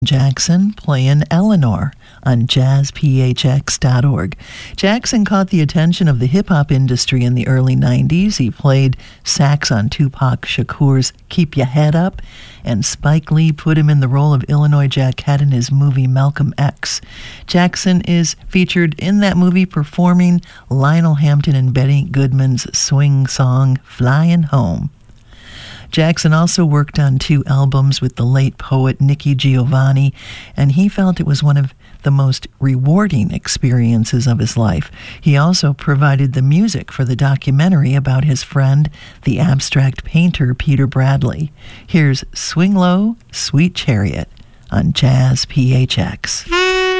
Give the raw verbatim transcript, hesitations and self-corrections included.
Jackson playing Eleanor on jazz p h x dot org. Jackson caught the attention of the hip-hop industry in the early nineties. He played sax on Tupac Shakur's Keep Ya Head Up, and Spike Lee put him in the role of Illinois Jacquette in his movie Malcolm X. Jackson is featured in that movie performing Lionel Hampton and Benny Goodman's swing song Flyin' Home. Jackson also worked on two albums with the late poet Nicky Giovanni, and he felt it was one of the most rewarding experiences of his life. He also provided the music for the documentary about his friend, the abstract painter Peter Bradley. Here's Swing Low, Sweet Chariot on Jazz P H X.